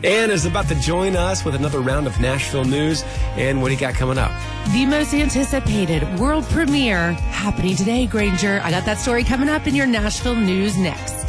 Ann is about to join us with another round of Nashville news. And what do you got coming up? The most anticipated world premiere happening today, Granger. I got that story coming up in your Nashville news next.